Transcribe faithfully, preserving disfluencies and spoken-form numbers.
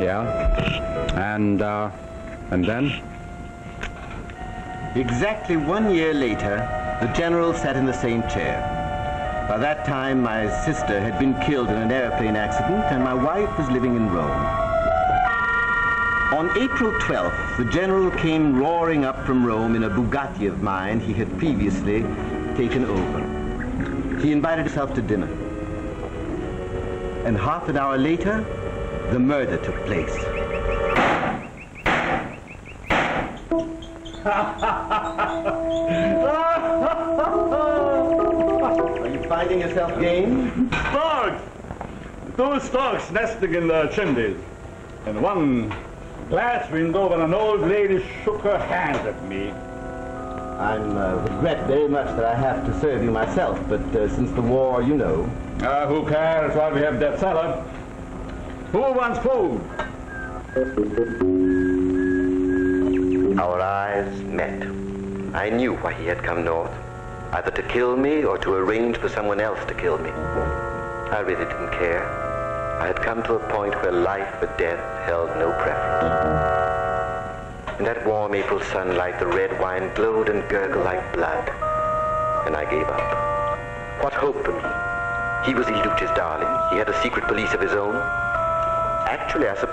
Yeah. And, uh, and then? Exactly one year later, the general sat in the same chair. By that time, my sister had been killed in an airplane accident, and my wife was living in Rome. On April twelfth, the general came roaring up from Rome in a Bugatti of mine he had previously taken over. He invited himself to dinner. And half an hour later, the murder took place. Are you finding yourself game? Storks! Two storks nesting in the chimneys. And one glass window when an old lady shook her hand at me. I uh, regret very much that I have to serve you myself, but uh, since the war, you know. Uh, who cares why we have that cellar? Who wants food? Our eyes met. I knew why he had come north, either to kill me or to arrange for someone else to kill me. I really didn't care. I had come to a point where life or death held no preference. In that warm April sunlight, the red wine glowed and gurgled like blood, and I gave up. What hope for me? He was Iluch's darling. He had a secret police of his own. Actually, I suppose